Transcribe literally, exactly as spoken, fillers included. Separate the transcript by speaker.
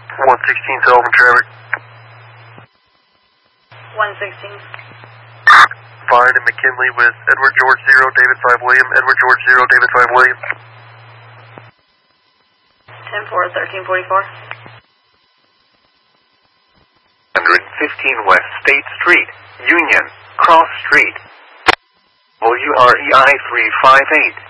Speaker 1: one sixteen Sullivan traffic.
Speaker 2: one sixteen.
Speaker 1: Fine and McKinley with Edward George zero, David five William, Edward George zero, David five William.
Speaker 2: ten four, thirteen forty-four.
Speaker 3: one fifteen West State Street, Union, Cross Street. W R E I three five eight.